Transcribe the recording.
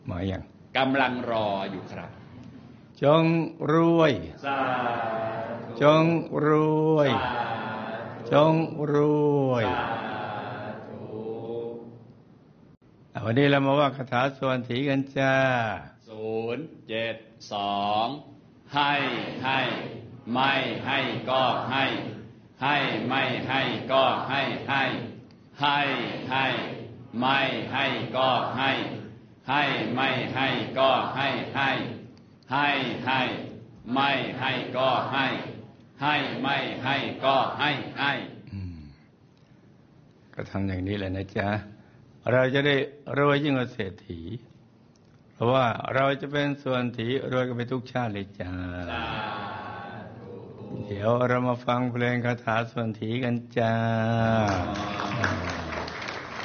มาอย่างกำลังรออยู่ครับจงรวยจงรวยจงรวยวันนี้เรามาว่าคาถาส่วนถีกันจ้า 072ให้ไม่ให้ก็ให้ไม่ให้ก็ให้ไม่ให้ก็ให้ไม่ให้ก็ให้ไม่ให้ก็ให้ไม่ให้ก็ให้ก็ทำอย่างนี้แหละนะจ๊ะเราจะได้รวยยิ่งกว่าเศรษฐีเพราะว่าเราจะเป็นส่วนถีรวยกันไปทุกชาติเลยจ้าเดี๋ยวเรามาฟังเพลงคาถาส่วนถีกันจ้า